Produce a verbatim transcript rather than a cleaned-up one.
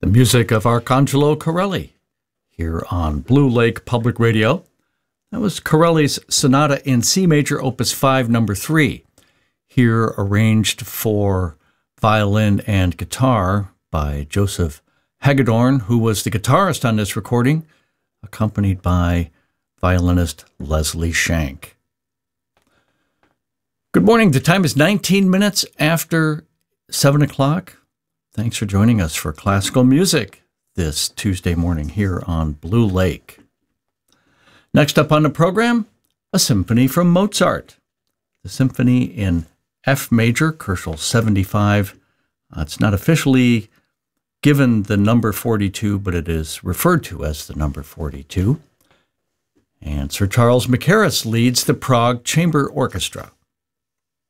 The music of Arcangelo Corelli here on Blue Lake Public Radio. That was Corelli's Sonata in C Major, Opus five, number three, here arranged for violin and guitar by Joseph Hagedorn, who was the guitarist on this recording, accompanied by violinist Leslie Shank. Good morning. The time is nineteen minutes after seven o'clock. Thanks for joining us for classical music this Tuesday morning here on Blue Lake. Next up on the program, a symphony from Mozart. The symphony in F major, Koelschel seventy-five. Uh, it's not officially given the number forty-two, but it is referred to as the number forty-two. And Sir Charles Mackerras leads the Prague Chamber Orchestra.